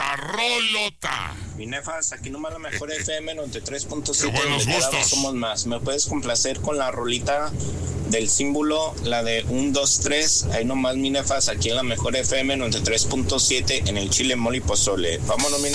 La rolota. Minefas, aquí nomás la mejor FM 93.7. Qué buenos gustos. Somos más. ¿Me puedes complacer con la rolita del símbolo, la de 1, 2, 3? Ahí nomás, Minefas, aquí en la mejor FM 93.7 en el Chile, Mole y Pozole. Vámonos, Minefas.